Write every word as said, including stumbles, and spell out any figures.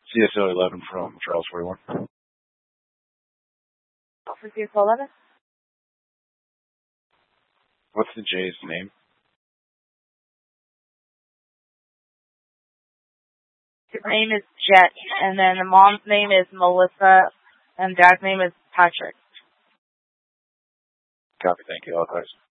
C S O eleven from Charles forty-one. For C S O eleven? What's the J's name? His name is Jet, and then the mom's name is Melissa, and dad's name is Patrick. Copy, thank you. All right.